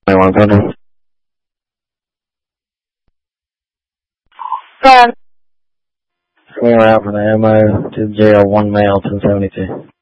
One pending. Go ahead. Clear out for the MO to jail 1 male 1072.